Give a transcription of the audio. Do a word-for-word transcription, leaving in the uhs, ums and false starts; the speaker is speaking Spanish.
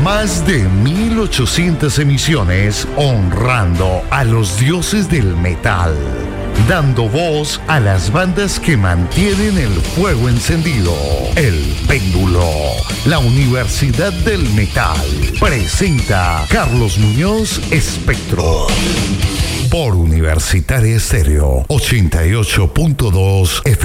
Más de mil ochocientas emisiones honrando a los dioses del metal, dando voz a las bandas que mantienen el fuego encendido. El Péndulo, la Universidad del Metal, presenta Carlos Muñoz Espectro. Por Universitaria Estéreo ochenta y ocho punto dos F M.